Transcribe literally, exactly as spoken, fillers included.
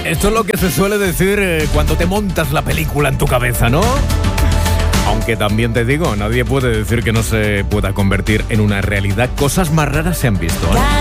Esto es lo que se suele decir eh, cuando te montas la película en tu cabeza, ¿no? Aunque también te digo, nadie puede decir que no se pueda convertir en una realidad. Cosas más raras se han visto, ¿eh?